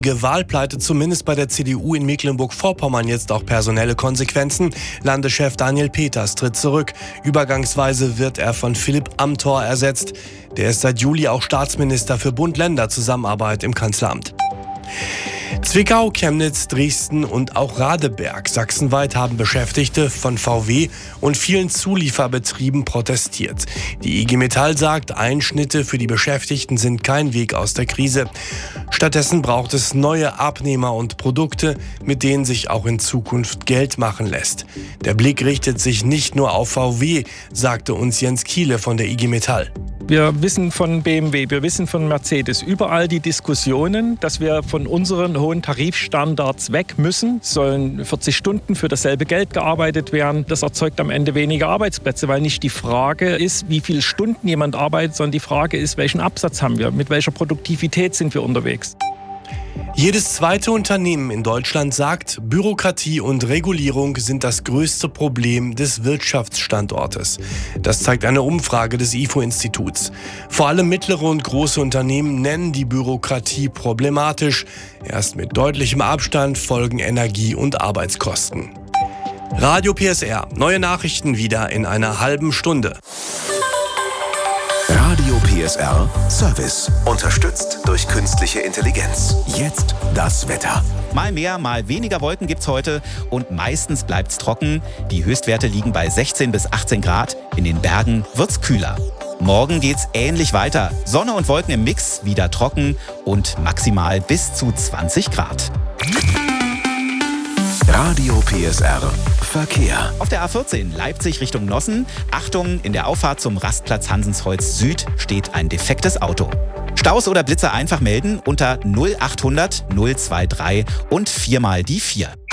Wahlpleite, zumindest bei der CDU in Mecklenburg-Vorpommern jetzt auch personelle Konsequenzen. Landeschef Daniel Peters tritt zurück. Übergangsweise wird er von Philipp Amthor ersetzt. Der ist seit Juli auch Staatsminister für Bund-Länder-Zusammenarbeit im Kanzleramt. Zwickau, Chemnitz, Dresden und auch Radeberg. Sachsenweit haben Beschäftigte von VW und vielen Zulieferbetrieben protestiert. Die IG Metall sagt, Einschnitte für die Beschäftigten sind kein Weg aus der Krise. Stattdessen braucht es neue Abnehmer und Produkte, mit denen sich auch in Zukunft Geld machen lässt. Der Blick richtet sich nicht nur auf VW, sagte uns Jens Kiele von der IG Metall. Wir wissen von BMW, wir wissen von Mercedes, überall die Diskussionen, dass wir von unseren hohen Tarifstandards weg müssen. Sollen 40 Stunden für dasselbe Geld gearbeitet werden. Das erzeugt am Ende weniger Arbeitsplätze, weil nicht die Frage ist, wie viele Stunden jemand arbeitet, sondern die Frage ist, welchen Absatz haben wir, mit welcher Produktivität sind wir unterwegs. Jedes zweite Unternehmen in Deutschland sagt, Bürokratie und Regulierung sind das größte Problem des Wirtschaftsstandortes. Das zeigt eine Umfrage des IFO-Instituts. Vor allem mittlere und große Unternehmen nennen die Bürokratie problematisch. Erst mit deutlichem Abstand folgen Energie- und Arbeitskosten. Radio PSR. Neue Nachrichten wieder in einer halben Stunde. Radio PSR Service. Unterstützt durch künstliche Intelligenz. Jetzt das Wetter. Mal mehr, mal weniger Wolken gibt's heute und meistens bleibt's trocken. Die Höchstwerte liegen bei 16 bis 18 Grad. In den Bergen wird's kühler. Morgen geht's ähnlich weiter. Sonne und Wolken im Mix, wieder trocken und maximal bis zu 20 Grad. Radio PSR Verkehr. Auf der A14 Leipzig Richtung Nossen. Achtung, in der Auffahrt zum Rastplatz Hansensholz Süd steht ein defektes Auto. Staus oder Blitzer einfach melden unter 0800 023 und 4 mal die 4.